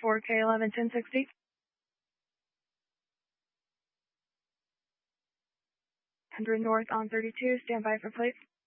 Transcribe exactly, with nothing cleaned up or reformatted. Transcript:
four K eleven ten sixty. one hundred north on thirty-two, stand by for plate.